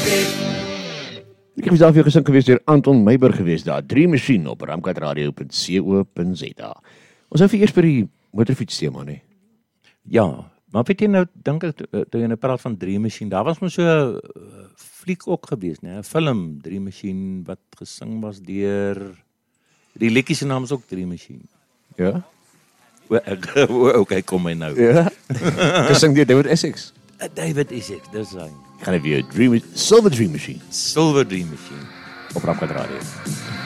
Ek het daar vir gesing gewees deur Anton Meiber gewees daar, Dream Machine op ramkatradio.co.za. Ons nou vir eers by die motorfiets tema, nee. Ja, maar weet jy nou, dink ek, toe jy nou praat van Dream Machine, daar was mos so 'n fliek ook gewees, né? 'n Film, Dream Machine, wat gesing was deur, die liedjie se naam is ook Dream Machine. Ja? Okay, kom my nou. Ja? Gesing deur David Essex. David Essex, dis hy. Ek gaan weer Silver Dream Machine Silver Dream Machine. op Ramkatradio.